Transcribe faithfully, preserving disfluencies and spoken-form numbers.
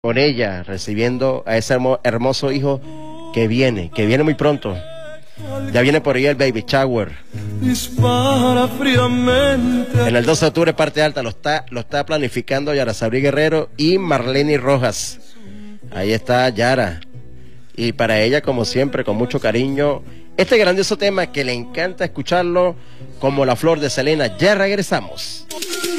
Con ella, recibiendo a ese hermo, hermoso hijo que viene, que viene muy pronto. Ya viene por ahí el baby shower. Dispara fríamente. En el doce de octubre, parte alta, lo está, lo está planificando Yara Sabri Guerrero y Marlene Rojas. Ahí está Yara. Y para ella, como siempre, con mucho cariño, este grandioso tema que le encanta escucharlo, como la flor de Selena. Ya regresamos.